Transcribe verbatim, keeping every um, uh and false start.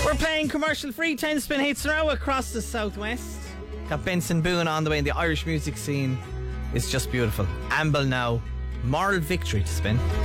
We're playing commercial free ten spin hits in a row across the southwest. Got Benson Boone on the way, and the Irish music scene is just beautiful. Amble now, Moral Victory to spin.